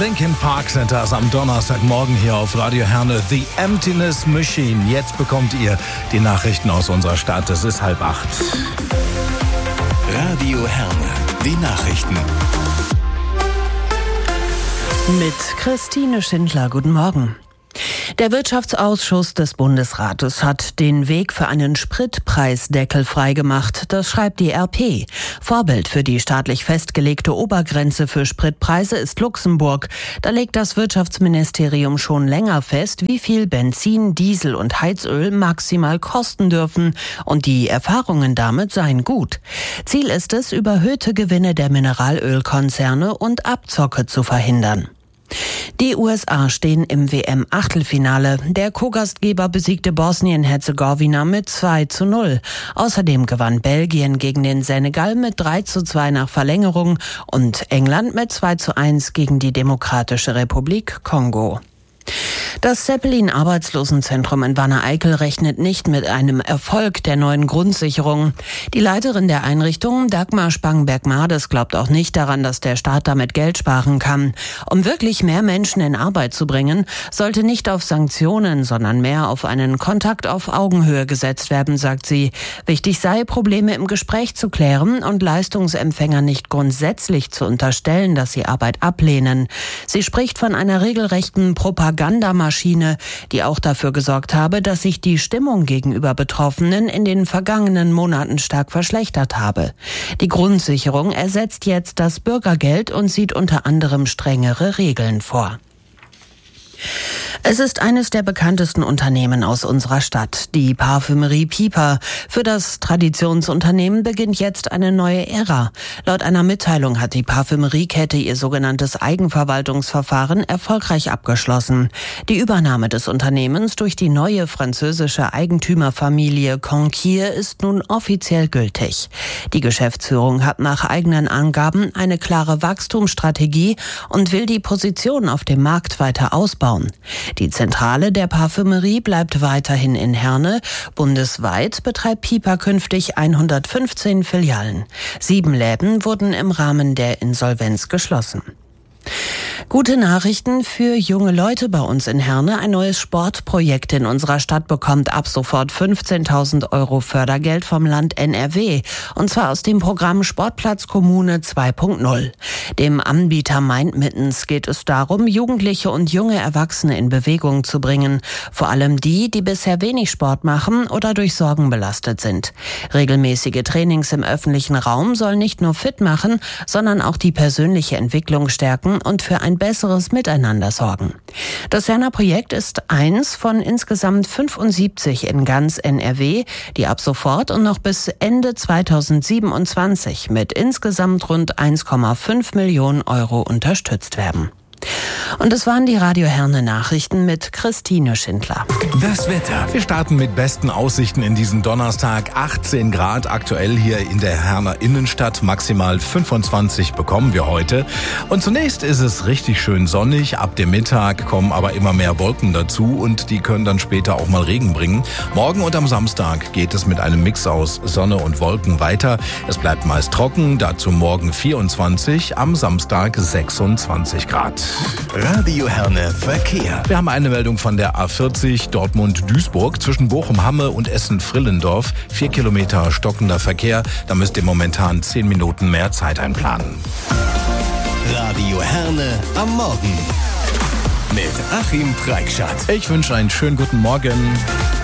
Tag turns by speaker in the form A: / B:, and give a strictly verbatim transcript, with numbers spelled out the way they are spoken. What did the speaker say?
A: Linkin Park sind das am Donnerstagmorgen hier auf Radio Herne. The Emptiness Machine. Jetzt bekommt ihr die Nachrichten aus unserer Stadt. Es ist halb acht.
B: Radio Herne. Die Nachrichten.
C: Mit Christine Schindler. Guten Morgen. Der Wirtschaftsausschuss des Bundesrates hat den Weg für einen Spritpreisdeckel freigemacht. Das schreibt die R P. Vorbild für die staatlich festgelegte Obergrenze für Spritpreise ist Luxemburg. Da legt das Wirtschaftsministerium schon länger fest, wie viel Benzin, Diesel und Heizöl maximal kosten dürfen. Und die Erfahrungen damit seien gut. Ziel ist es, überhöhte Gewinne der Mineralölkonzerne und Abzocke zu verhindern. Die U S A stehen im W M-Achtelfinale. Der Co-Gastgeber besiegte Bosnien-Herzegowina mit zwei zu null. Außerdem gewann Belgien gegen den Senegal mit drei zu zwei nach Verlängerung und England mit zwei zu eins gegen die Demokratische Republik Kongo. Das Zeppelin-Arbeitslosenzentrum in Wanne-Eickel rechnet nicht mit einem Erfolg der neuen Grundsicherung. Die Leiterin der Einrichtung, Dagmar Spangberg-Mades, glaubt auch nicht daran, dass der Staat damit Geld sparen kann. Um wirklich mehr Menschen in Arbeit zu bringen, sollte nicht auf Sanktionen, sondern mehr auf einen Kontakt auf Augenhöhe gesetzt werden, sagt sie. Wichtig sei, Probleme im Gespräch zu klären und Leistungsempfänger nicht grundsätzlich zu unterstellen, dass sie Arbeit ablehnen. Sie spricht von einer regelrechten Propagandamaschine, die auch dafür gesorgt habe, dass sich die Stimmung gegenüber Betroffenen in den vergangenen Monaten stark verschlechtert habe. Die Grundsicherung ersetzt jetzt das Bürgergeld und sieht unter anderem strengere Regeln vor. Es ist eines der bekanntesten Unternehmen aus unserer Stadt, die Parfümerie Piper. Für das Traditionsunternehmen beginnt jetzt eine neue Ära. Laut einer Mitteilung hat die Parfümeriekette ihr sogenanntes Eigenverwaltungsverfahren erfolgreich abgeschlossen. Die Übernahme des Unternehmens durch die neue französische Eigentümerfamilie Conquier ist nun offiziell gültig. Die Geschäftsführung hat nach eigenen Angaben eine klare Wachstumsstrategie und will die Position auf dem Markt weiter ausbauen. Die Zentrale der Parfümerie bleibt weiterhin in Herne. Bundesweit betreibt Piper künftig hundertfünfzehn Filialen. Sieben Läden wurden im Rahmen der Insolvenz geschlossen. Gute Nachrichten für junge Leute bei uns in Herne. Ein neues Sportprojekt in unserer Stadt bekommt ab sofort fünfzehntausend Euro Fördergeld vom Land N R W. Und zwar aus dem Programm Sportplatz Kommune zwei Punkt null. Dem Anbieter Mindmittens geht es darum, Jugendliche und junge Erwachsene in Bewegung zu bringen. Vor allem die, die bisher wenig Sport machen oder durch Sorgen belastet sind. Regelmäßige Trainings im öffentlichen Raum sollen nicht nur fit machen, sondern auch die persönliche Entwicklung stärken und für ein besseres Miteinander sorgen. Das Herner Projekt ist eins von insgesamt fünfundsiebzig in ganz N R W, die ab sofort und noch bis Ende zweitausendsiebenundzwanzig mit insgesamt rund eins Komma fünf Millionen Euro unterstützt werden. Und es waren die Radio Herne Nachrichten mit Christine Schindler.
A: Das Wetter. Wir starten mit besten Aussichten in diesen Donnerstag. achtzehn Grad aktuell hier in der Herner Innenstadt. Maximal fünfundzwanzig bekommen wir heute. Und zunächst ist es richtig schön sonnig. Ab dem Mittag kommen aber immer mehr Wolken dazu und die können dann später auch mal Regen bringen. Morgen und am Samstag geht es mit einem Mix aus Sonne und Wolken weiter. Es bleibt meist trocken. Dazu morgen vierundzwanzig, am Samstag sechsundzwanzig Grad.
B: Radio Herne Verkehr.
A: Wir haben eine Meldung von der A vierzig Dortmund-Duisburg zwischen Bochum-Hamme und Essen-Frillendorf. Vier Kilometer stockender Verkehr. Da müsst ihr momentan zehn Minuten mehr Zeit einplanen.
B: Radio Herne am Morgen mit Achim Preikschat.
A: Ich wünsche einen schönen guten Morgen.